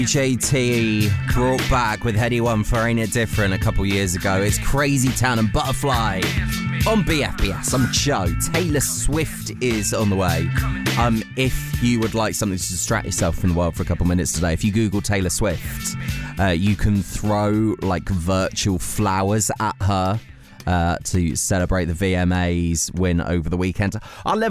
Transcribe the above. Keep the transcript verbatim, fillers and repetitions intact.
J T brought back with Anyone for Ain't It Different a couple years ago. It's Crazy Town and Butterfly on B F B S. I'm Joe. Taylor Swift is on the way. Um, if you would like something to distract yourself from the world for a couple minutes today, if you Google Taylor Swift, uh, you can throw like virtual flowers at her uh, to celebrate the V M As win over the weekend. Our level